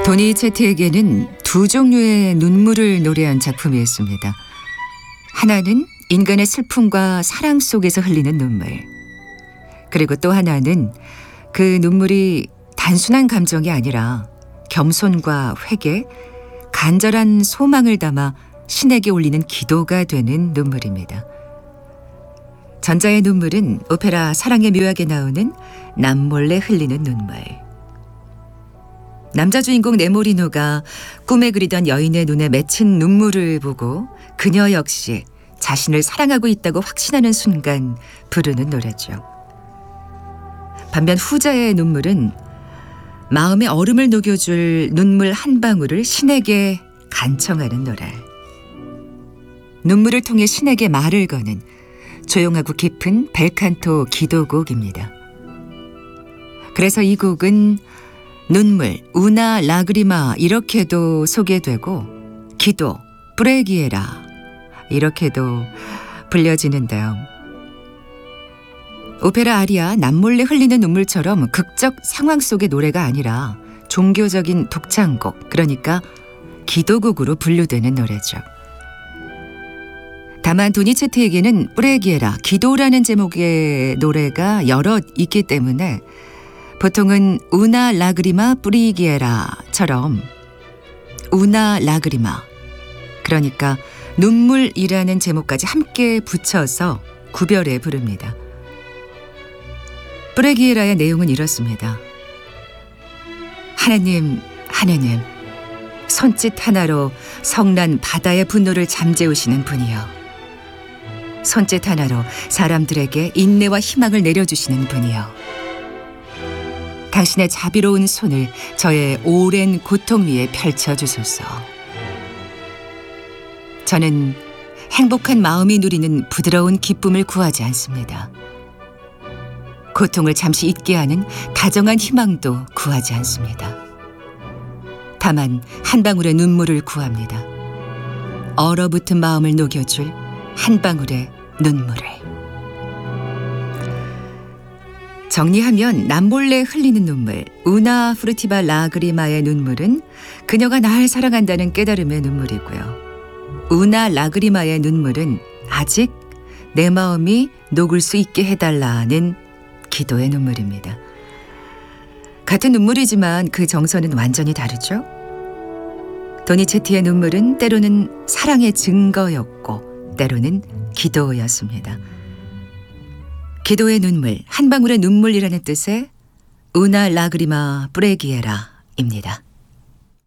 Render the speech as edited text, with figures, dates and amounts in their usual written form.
도니체티에게는 두 종류의 눈물을 노래한 작품이 있습니다. 하나는 인간의 슬픔과 사랑 속에서 흘리는 눈물. 그리고 또 하나는 그 눈물이 단순한 감정이 아니라 겸손과 회개, 간절한 소망을 담아 신에게 올리는 기도가 되는 눈물입니다. 전자의 눈물은 오페라 사랑의 묘약에 나오는 남몰래 흘리는 눈물. 남자 주인공 네모리노가 꿈에 그리던 여인의 눈에 맺힌 눈물을 보고 그녀 역시 자신을 사랑하고 있다고 확신하는 순간 부르는 노래죠. 반면 후자의 눈물은 마음의 얼음을 녹여줄 눈물 한 방울을 신에게 간청하는 노래. 눈물을 통해 신에게 말을 거는 조용하고 깊은 벨칸토 기도곡입니다. 그래서 이 곡은 눈물, 우나 라그리마 이렇게도 소개되고 기도, 프레기에라 이렇게도 불려지는데요. 오페라 아리아 남몰래 흘리는 눈물처럼 극적 상황 속의 노래가 아니라 종교적인 독창곡, 그러니까 기도곡으로 분류되는 노래죠. 다만 도니체티에게는 프레기에라, 기도라는 제목의 노래가 여럿 있기 때문에 보통은 우나 라그리마 프리기에라처럼 우나 라그리마, 그러니까 눈물이라는 제목까지 함께 붙여서 구별해 부릅니다. 프레기에라의 내용은 이렇습니다. 하나님, 하나님, 손짓 하나로 성난 바다의 분노를 잠재우시는 분이여. 손짓 하나로 사람들에게 인내와 희망을 내려주시는 분이여. 당신의 자비로운 손을 저의 오랜 고통 위에 펼쳐주소서. 저는 행복한 마음이 누리는 부드러운 기쁨을 구하지 않습니다. 고통을 잠시 잊게 하는 다정한 희망도 구하지 않습니다. 다만 한 방울의 눈물을 구합니다. 얼어붙은 마음을 녹여줄 한 방울의 눈물을. 정리하면 남몰래 흘리는 눈물, 우나 프루티바 라그리마의 눈물은 그녀가 날 사랑한다는 깨달음의 눈물이고요. 우나 라그리마의 눈물은 아직 내 마음이 녹을 수 있게 해달라는 기도의 눈물입니다. 같은 눈물이지만 그 정서는 완전히 다르죠. 도니체티의 눈물은 때로는 사랑의 증거였고 때로는 기도였습니다. 기도의 눈물, 한 방울의 눈물이라는 뜻의 우나 라그리마 프레기에라입니다.